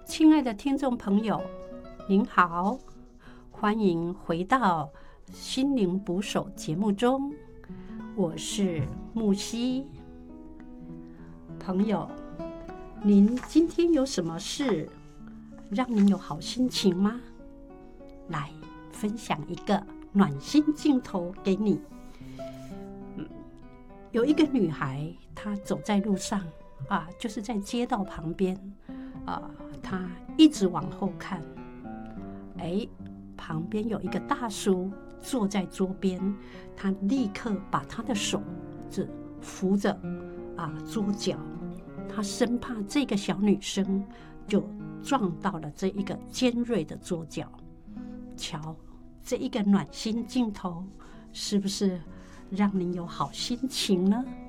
亲爱的听众朋友，您好，欢迎回到心灵捕手节目中，我是木西。朋友，您今天有什么事让您有好心情吗？来分享一个暖心镜头给你。有一个女孩，她走在路上就是在街道旁边她一直往后看，旁边有一个大叔坐在桌边，他立刻把他的手扶着桌角，他生怕这个小女生就撞到了这一个尖锐的桌角。瞧，这一个暖心镜头是不是让您有好心情呢？